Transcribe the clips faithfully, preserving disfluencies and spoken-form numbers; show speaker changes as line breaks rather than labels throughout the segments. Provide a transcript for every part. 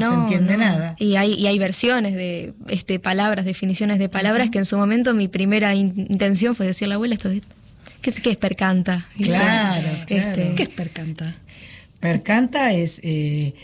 no,
no se entiende
no.
nada.
Y hay, y hay versiones de este, palabras, definiciones de palabras, uh-huh. que en su momento mi primera in- intención fue decirle, abuela, esto es, ¿qué es, qué es percanta?
Claro,
este,
claro.
¿Qué es percanta?
Percanta es, eh,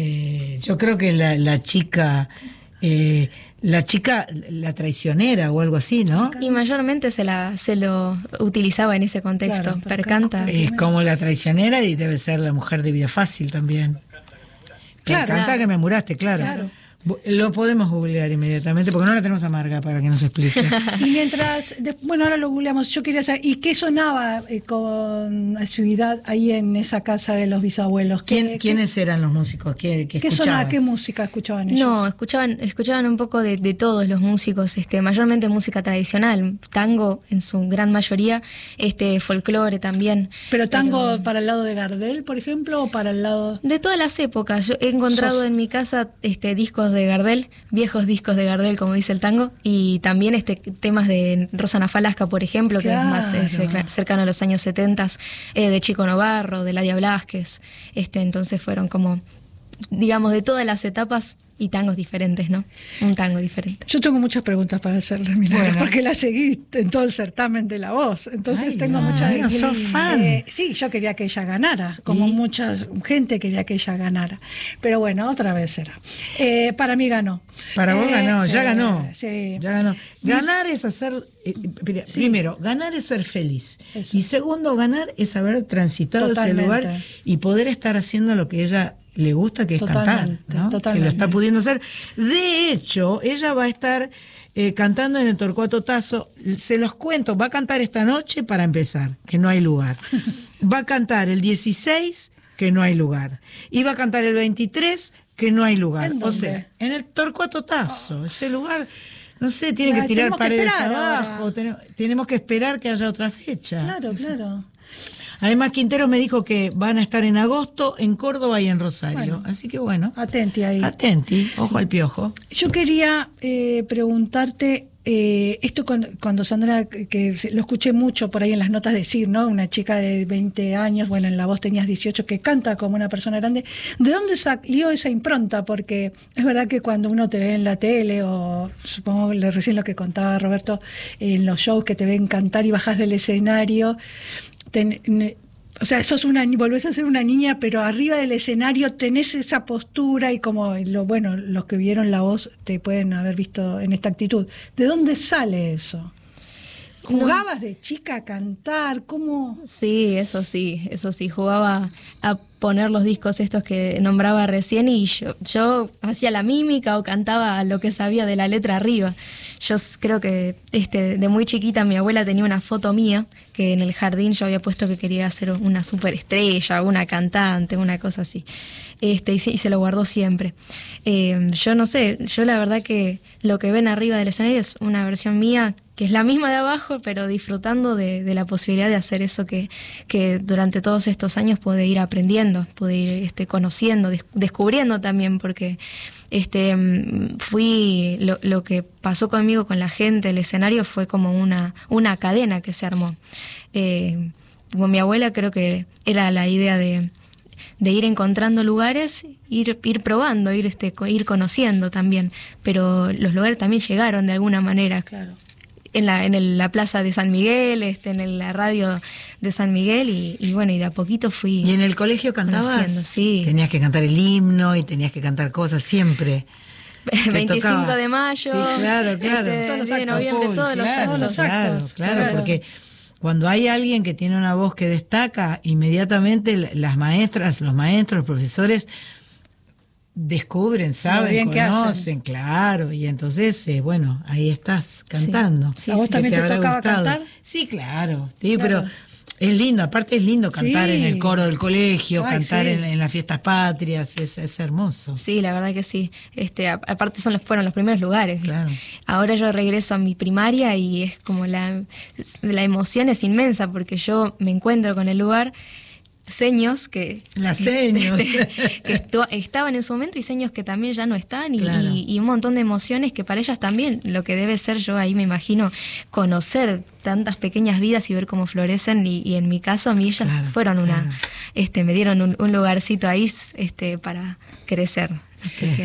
eh, yo creo que la, la chica... Eh, la chica, la traicionera o algo así, ¿no?
Y mayormente se la se lo utilizaba en ese contexto, claro, percanta.
Es como la traicionera y debe ser la mujer de vida fácil también.
Claro,
percanta
claro.
Que me muraste, claro.
claro.
Lo podemos googlear inmediatamente porque no la tenemos a Marga para que nos explique.
Y mientras, de, bueno, ahora lo googleamos, yo quería saber, ¿y qué sonaba eh, con asiduidad ahí en esa casa de los bisabuelos?
¿Quién,
¿Qué,
¿Quiénes
qué,
eran los músicos? ¿Qué, qué,
¿qué sonaba? ¿Qué música escuchaban ellos?
No, escuchaban escuchaban un poco de, de todos los músicos, este, mayormente música tradicional, tango en su gran mayoría, este, folclore también.
¿Pero tango
pero,
para el lado de Gardel, por ejemplo, o para el lado...?
De todas las épocas. Yo he encontrado Sos... en mi casa este, discos de Gardel, viejos discos de Gardel, como dice el tango, y también este temas de Rosana Falasca, por ejemplo, claro. que es más es cercano a los años setenta, eh, de Chico Novarro, de Ladia Blasquez. Este, entonces fueron como, digamos, de todas las etapas y tangos diferentes, ¿no? Un tango diferente.
Yo tengo muchas preguntas para hacerle, Milagros,
bueno.
porque la seguí en todo el certamen de La Voz. Entonces
Ay,
tengo
no,
muchas...
No, sos fan.
Eh, sí, yo quería que ella ganara, como ¿Y? mucha gente quería que ella ganara. Pero bueno, otra vez será. Eh, para mí ganó.
Para vos
eh,
ganó,
sí,
ya ganó.
Sí.
Ya ganó. Ganar es hacer... Eh, sí. Primero, ganar es ser feliz. Eso. Y segundo, ganar es haber transitado Totalmente. ese lugar y poder estar haciendo lo que ella... le gusta, que es
totalmente,
cantar, ¿no?
Totalmente.
Que lo está pudiendo hacer. De hecho, ella va a estar eh, cantando en el Torcuato Tazo, se los cuento, va a cantar esta noche para empezar, que no hay lugar. Va a cantar el dieciséis, que no hay lugar. Y va a cantar el veintitrés, que no hay lugar.
¿En
o sea, en el Torcuato Tazo, oh. ese lugar... No sé, tiene
claro,
que tirar paredes
que
abajo, tenemos, tenemos que esperar que haya otra fecha.
Claro, claro.
Además, Quintero me dijo que van a estar en agosto en Córdoba y en Rosario. Bueno, así que bueno.
Atenti ahí.
Atenti, ojo sí. al piojo.
Yo quería eh, preguntarte, eh, esto cuando, cuando Sandra, que lo escuché mucho por ahí en las notas decir, ¿no? Una chica de veinte años, bueno, en La Voz tenías dieciocho, que canta como una persona grande. ¿De dónde salió esa impronta? Porque es verdad que cuando uno te ve en la tele, o supongo que recién lo que contaba Roberto, en los shows que te ven cantar y bajas del escenario... Ten, o sea, sos una, volvés a ser una niña, pero arriba del escenario tenés esa postura y como, lo bueno, los que vieron La Voz te pueden haber visto en esta actitud. ¿De dónde sale eso? ¿Jugabas no. de chica a cantar? ¿Cómo?
Sí, eso sí, eso sí, jugaba a poner los discos estos que nombraba recién y yo, yo hacía la mímica o cantaba lo que sabía de la letra arriba. Yo creo que este, de muy chiquita mi abuela tenía una foto mía que en el jardín yo había puesto que quería ser una superestrella, una cantante, una cosa así. Este, y, y se lo guardó siempre. Eh, yo no sé, yo la verdad que lo que ven arriba del escenario es una versión mía que es la misma de abajo, pero disfrutando de, de la posibilidad de hacer eso que, que durante todos estos años pude ir aprendiendo, pude ir este, conociendo, des, descubriendo también, porque este, fui lo, lo que pasó conmigo, con la gente, el escenario fue como una, una cadena que se armó. Eh, con mi abuela creo que era la idea de, de ir encontrando lugares, ir, ir probando, ir, este, ir conociendo también, pero los lugares también llegaron de alguna manera.
Claro.
En la, en el, la plaza de San Miguel, este, en el, la radio de San Miguel y, y bueno, y de a poquito fui.
¿Y en el colegio cantabas?
Sí.
Tenías que cantar el himno y tenías que cantar cosas siempre.
veinticinco de mayo,
sí, claro, claro.
Este,
todos los
de noviembre,
full,
todos
claro,
los actos.
Todos los actos.
Claro, claro, claro, porque cuando hay alguien que tiene una voz que destaca, inmediatamente las maestras, los maestros, los profesores descubren, saben, conocen, claro, y entonces, eh, bueno, ahí estás cantando.
Sí, sí, ¿a vos también te, te tocaba gustado. cantar?
Sí, claro, sí, claro. Pero es lindo, aparte es lindo cantar sí. en el coro del colegio, Ay, cantar sí. en, en las fiestas patrias, es, es hermoso.
Sí, la verdad que sí. Este, aparte son los, fueron los primeros lugares.
Claro.
Ahora yo regreso a mi primaria y es como la, la emoción es inmensa porque yo me encuentro con el lugar. Seños que,
Las seños.
Este, que estu- estaban en su momento y seños que también ya no están y,
claro.
y, y un montón de emociones que para ellas también lo que debe ser, yo ahí me imagino, conocer tantas pequeñas vidas y ver cómo florecen y, y en mi caso a mí ellas
claro,
fueron una,
claro.
este, me dieron un, un lugarcito ahí este, para crecer. Así sí. que